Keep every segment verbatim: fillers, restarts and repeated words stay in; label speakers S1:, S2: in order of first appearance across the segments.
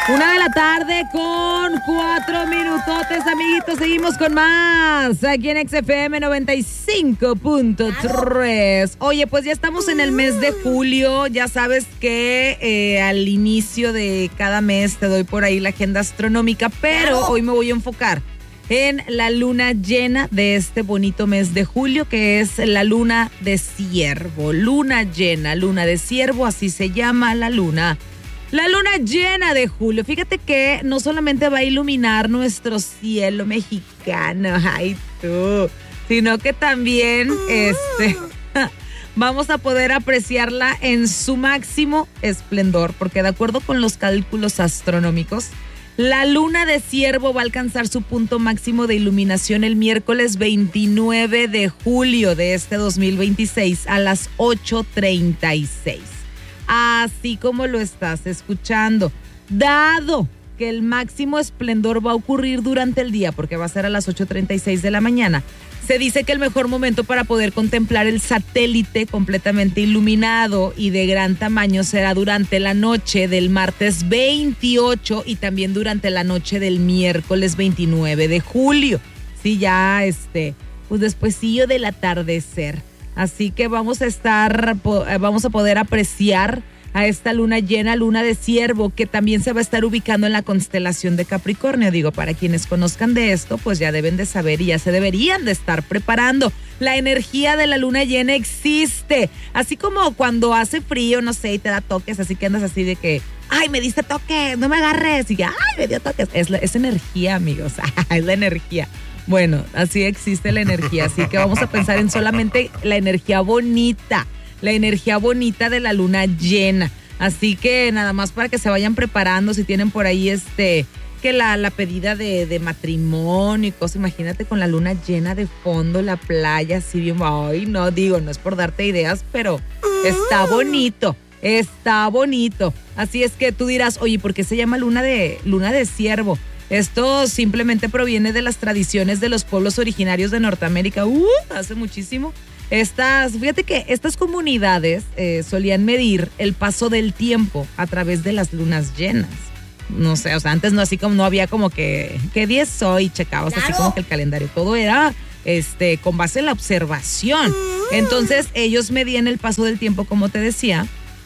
S1: Una de la tarde con cuatro minutotes, amiguitos. Seguimos con más aquí en X F M noventa y cinco punto tres. Oye, pues ya estamos en el mes de julio. Ya sabes que eh, al inicio de cada mes te doy por ahí la agenda astronómica, pero hoy me voy a enfocar en la luna llena de este bonito mes de julio, que es la luna de Ciervo. Luna llena, luna de Ciervo, así se llama la luna. La luna llena de julio. Fíjate que no solamente va a iluminar nuestro cielo mexicano, ay tú, sino que también este, vamos a poder apreciarla en su máximo esplendor, porque de acuerdo con los cálculos astronómicos, la luna de Ciervo va a alcanzar su punto máximo de iluminación el miércoles veintinueve de julio de este dos mil veintiséis a las ocho treinta y seis. Así como lo estás escuchando, dado que el máximo esplendor va a ocurrir durante el día, porque va a ser a las ocho treinta y seis de la mañana, se dice que el mejor momento para poder contemplar el satélite completamente iluminado y de gran tamaño será durante la noche del martes veintiocho y también durante la noche del miércoles veintinueve de julio. Sí, ya este, pues despuesillo del atardecer. Así que vamos a estar, vamos a poder apreciar a esta luna llena, luna de Ciervo, que también se va a estar ubicando en la constelación de Capricornio. Digo, para quienes conozcan de esto, pues ya deben de saber y ya se deberían de estar preparando. La energía de la luna llena existe. Así como cuando hace frío, no sé, y te da toques, así que andas así de que, ay, me diste toques, no me agarres. Y ya, ay, me dio toques. Es, la, es energía, amigos, es la energía. Bueno, así existe la energía, así que vamos a pensar en solamente la energía bonita, la energía bonita de la luna llena. Así que nada más para que se vayan preparando, si tienen por ahí este, que la, la pedida de, de matrimonio y cosas, imagínate con la luna llena de fondo, la playa, así bien, ay, no, digo, no es por darte ideas, pero está bonito, está bonito. Así es que tú dirás, oye, ¿por qué se llama luna de, luna de Ciervo? Esto simplemente proviene de las tradiciones de los pueblos originarios de Norteamérica. Uh, hace muchísimo. Estas, fíjate que estas comunidades eh, solían medir el paso del tiempo a través de las lunas llenas. No sé, o sea, antes no así como no había como que, ¿qué día es hoy? Checabas claro. Así como que el calendario. Todo era este, con base en la observación. Entonces, ellos medían el paso del tiempo, como te decía,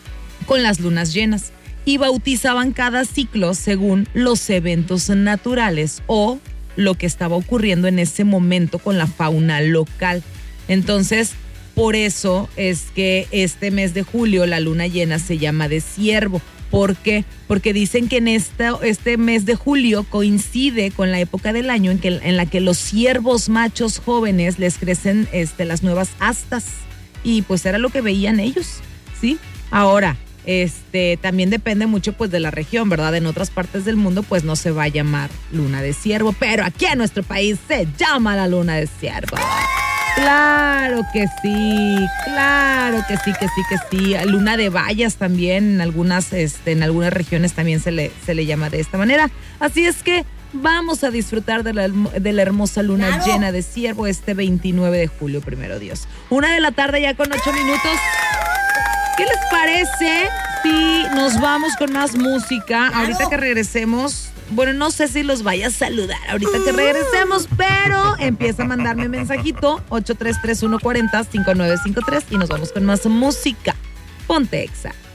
S1: con las lunas llenas. Y bautizaban cada ciclo según los eventos naturales o lo que estaba ocurriendo en ese momento con la fauna local. Entonces, por eso es que este mes de julio la luna llena se llama de Ciervo. ¿Por qué? Porque dicen que en esta, este mes de julio coincide con la época del año en, que, en la que los ciervos machos jóvenes les crecen este, las nuevas astas. Y pues era lo que veían ellos, ¿sí? Ahora, Este, también depende mucho pues de la región, ¿verdad? En otras partes del mundo pues no se va a llamar luna de Ciervo, pero aquí en nuestro país se llama la luna de Ciervo. Claro que sí, claro que sí, que sí, que sí. Luna de Bayas también, en algunas, este, en algunas regiones también se le, se le llama de esta manera. Así es que vamos a disfrutar de la, de la hermosa luna claro. llena de Ciervo este veintinueve de julio, primero Dios. Una de la tarde ya con ocho minutos. ¿Qué les parece si nos vamos con más música? Claro. Ahorita que regresemos, bueno, no sé si los vaya a saludar ahorita que regresemos, pero empieza a mandarme mensajito ocho tres tres uno cuarenta cinco nueve cinco tres y nos vamos con más música. Ponte Exa.